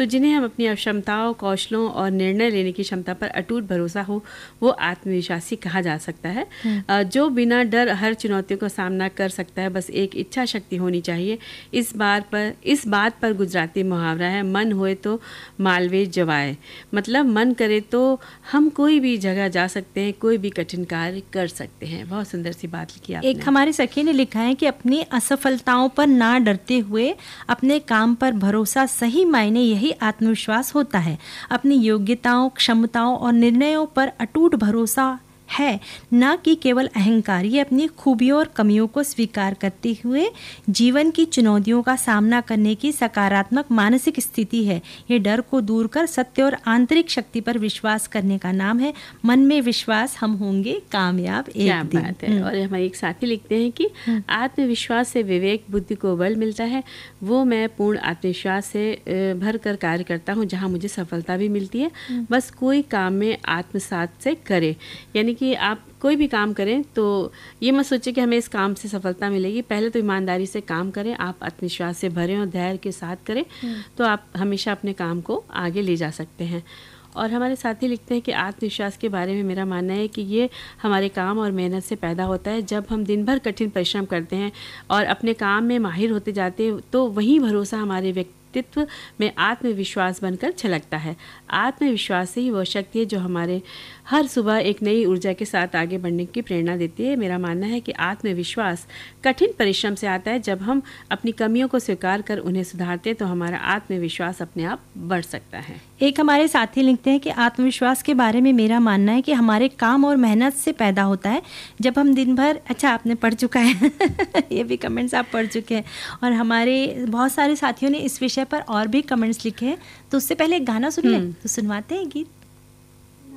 तो जिन्हें हम अपनी क्षमताओं, कौशलों और निर्णय लेने की क्षमता पर अटूट भरोसा हो, वो आत्मविश्वासी कहा जा सकता है। जो बिना डर हर चुनौतियों का सामना कर सकता है, बस एक इच्छा शक्ति होनी चाहिए। इस बात पर गुजराती मुहावरा है, मन होए तो मालवे जवाए। मतलब मन करे तो हम कोई भी जगह जा सकते हैं, कोई भी कठिन कार्य कर सकते हैं। बहुत सुंदर सी बात लिखी आपने। एक हमारे सखी ने लिखा है कि अपनी असफलताओं पर ना डरते हुए अपने काम पर भरोसा, सही मायने यही आत्मविश्वास होता है। अपनी योग्यताओं, क्षमताओं और निर्णयों पर अटूट भरोसा है, न कि केवल अहंकार। ये अपनी खूबियों और कमियों को स्वीकार करते हुए जीवन की चुनौतियों का सामना करने की सकारात्मक मानसिक स्थिति है। ये डर को दूर कर सत्य और आंतरिक शक्ति पर विश्वास करने का नाम है। मन में विश्वास, हम होंगे कामयाब एक क्या दिन। बात है। और हमारे एक साथी लिखते हैं कि आत्मविश्वास से विवेक बुद्धि को बल मिलता है। वो मैं पूर्ण आत्मविश्वास से भर कर कार्य करता हूँ, जहाँ मुझे सफलता भी मिलती है। बस कोई काम में आत्मसात से करे, यानी कि आप कोई भी काम करें तो ये मत सोचें कि हमें इस काम से सफलता मिलेगी। पहले तो ईमानदारी से काम करें, आप आत्मविश्वास से भरें और धैर्य के साथ करें, तो आप हमेशा अपने काम को आगे ले जा सकते हैं। और हमारे साथी लिखते हैं कि आत्मविश्वास के बारे में मेरा मानना है कि ये हमारे काम और मेहनत से पैदा होता है। जब हम दिन भर कठिन परिश्रम करते हैं और अपने काम में माहिर होते जाते हैं, तो वही भरोसा हमारे व्यक्तित्व में आत्मविश्वास बनकर छलकता है। आत्मविश्वास ही वह शक्ति है जो हमारे हर सुबह एक नई ऊर्जा के साथ आगे बढ़ने की प्रेरणा देती है। मेरा मानना है कि आत्मविश्वास कठिन परिश्रम से आता है। जब हम अपनी कमियों को स्वीकार कर उन्हें सुधारते हैं, तो हमारा आत्मविश्वास अपने आप बढ़ सकता है। एक हमारे साथी लिखते हैं कि आत्मविश्वास के बारे में मेरा मानना है कि हमारे काम और मेहनत से पैदा होता है। जब हम दिन भर, अच्छा आपने पढ़ चुका है ये भी कमेंट्स आप पढ़ चुके हैं, और हमारे बहुत सारे साथियों ने इस विषय पर और भी कमेंट्स लिखे हैं। तो उससे पहले एक गाना सुन लें, तो सुनवाते हैं गीत।